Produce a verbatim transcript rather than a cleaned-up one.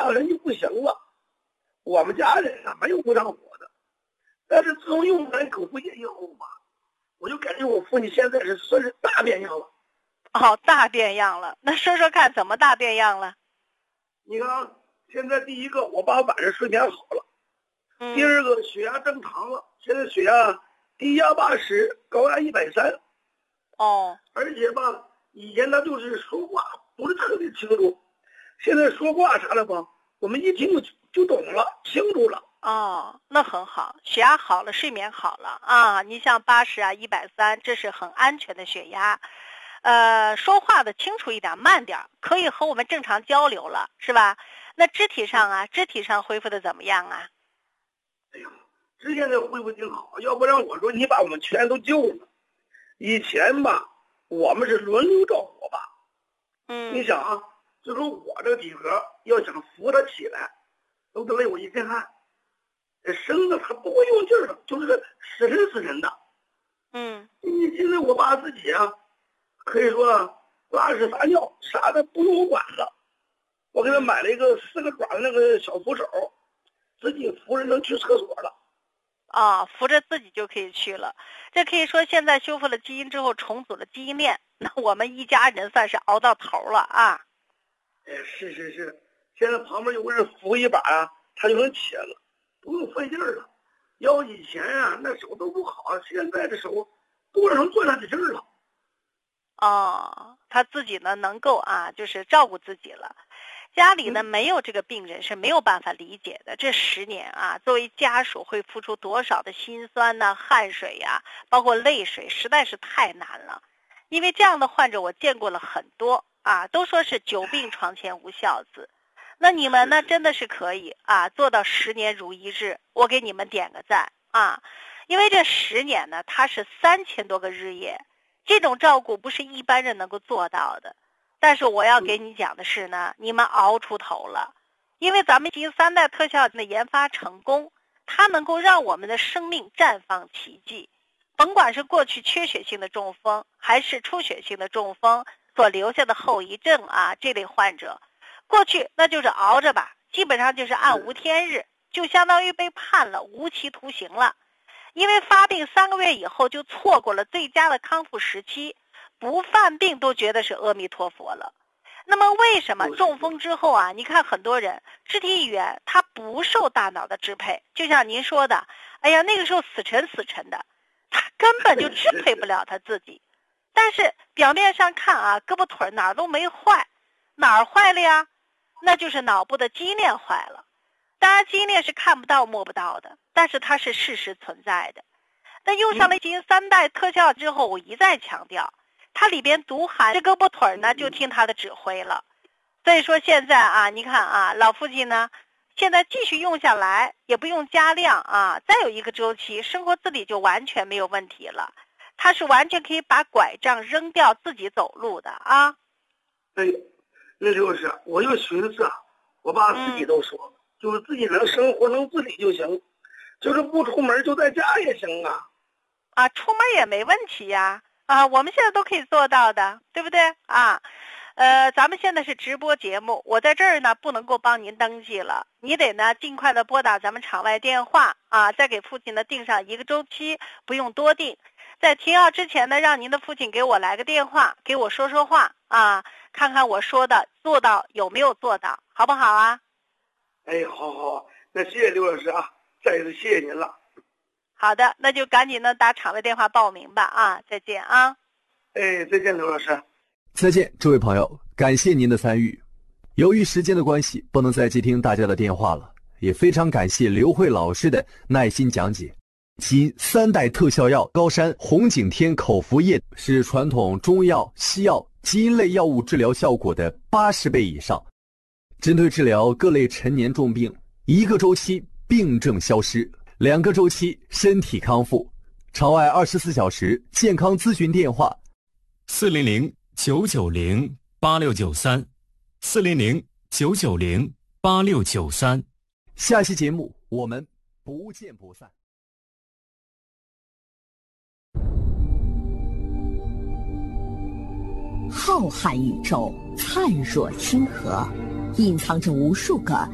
个人就不行了。我们家人啊没有不上火的，但是自从用完口服液以后吧，我就感觉我父亲现在是算是大变样了。 哦，大变样了，那说说看怎么大变样了？ 你看，现在第一个，我爸晚上睡眠好了。 嗯、 第二个，血压正常了，现在血压低压八十，高压一百三。 哦， 而且吧，以前他就是说话不是特别清楚，现在说话啥的吧，我们一听就就懂了，清楚了。 哦，那很好，血压好了，睡眠好了啊。你像八十啊，一百三，这是很安全的血压。呃，说话的清楚一点，慢点，可以和我们正常交流了，是吧？那肢体上啊，肢体上恢复的怎么样啊？ 哎呀，之前的恢复挺好，要不然我说你把我们全都救了。以前吧，我们是轮流照顾我爸。 嗯， 你想啊，就说我这个体格要想扶他起来，都得累我一身汗。这身子他不会用劲儿的，就是个死沉死沉的。 嗯， 你现在我爸自己啊，可以说拉屎撒尿啥的不用我管了。我给他买了一个四个爪的那个小扶手，自己扶着能去厕所了。 啊，扶着自己就可以去了。这可以说现在修复了基因之后，重组了基因链，那我们一家人算是熬到头了啊。 哎，是是是，现在旁边有个人扶一把啊，他就能起来了，不用费劲儿了。要以前啊，那手都不好，现在这手多少能攥上起劲儿了。 哦，他自己呢能够啊，就是照顾自己了。家里呢没有这个病人是没有办法理解的。这十年啊，作为家属会付出多少的辛酸呢、汗水呀、啊，包括泪水，实在是太难了。因为这样的患者我见过了很多啊，都说是久病床前无孝子。那你们呢真的是可以啊做到十年如一日，我给你们点个赞啊！因为这十年呢，它是三千多个日夜，这种照顾不是一般人能够做到的。但是我要给你讲的是呢，你们熬出头了，因为咱们基因三代特效的研发成功，它能够让我们的生命绽放奇迹。甭管是过去缺血性的中风，还是出血性的中风所留下的后遗症啊，这类患者，过去那就是熬着吧，基本上就是暗无天日，就相当于被判了无期徒刑了。因为发病三个月以后就错过了最佳的康复时期。不犯病都觉得是阿弥陀佛了。那么为什么中风之后啊，你看很多人肢体语言他不受大脑的支配，就像您说的，哎呀那个时候死沉死沉的，他根本就支配不了他自己。但是表面上看啊，胳膊腿哪儿都没坏，哪儿坏了呀？那就是脑部的基因链坏了。当然基因链是看不到摸不到的，但是它是事实存在的。那用上了基因三代特效之后，我一再强调，它里边独含这胳膊腿呢，就听他的指挥了。所以说现在啊，你看啊，老父亲呢，现在继续用下来，也不用加量啊，再有一个周期，生活自理就完全没有问题了。他是完全可以把拐杖扔掉，自己走路的啊。 哎，那就是我就寻思啊，我爸自己都说，嗯、就是自己能生活能自理就行，就是不出门就在家也行啊。 啊，出门也没问题呀。啊，我们现在都可以做到的，对不对啊？呃，咱们现在是直播节目，我在这儿呢不能够帮您登记了，你得呢尽快的拨打咱们场外电话啊，再给父亲呢定上一个周期，不用多定。在停药之前呢，让您的父亲给我来个电话，给我说说话啊，看看我说的做到有没有做到，好不好啊？ 哎，好好，那谢谢刘老师啊，再一次谢谢您了。 好的，那就赶紧的打场外电话报名吧啊！再见啊！ 哎，再见，刘老师。 再见，这位朋友，感谢您的参与。由于时间的关系，不能再接听大家的电话了，也非常感谢刘慧老师的耐心讲解。基因三代特效药高山红景天口服液是传统中药、西药、基因类药物治疗效果的八十倍以上，针对治疗各类陈年重病，一个周期病症消失。两个周期身体康复，场外二十四小时健康咨询电话： 四零零九九零八六九三，四零零九九零八六九三。 下期节目我们不见不散。 浩瀚宇宙，灿若星河，隐藏着无数个